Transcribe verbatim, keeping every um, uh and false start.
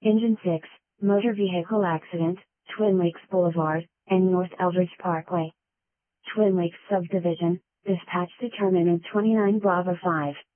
Engine six, motor vehicle accident, Twin Lakes Boulevard, and North Eldridge Parkway. Twin Lakes Subdivision, dispatch determinant twenty-nine Bravo five.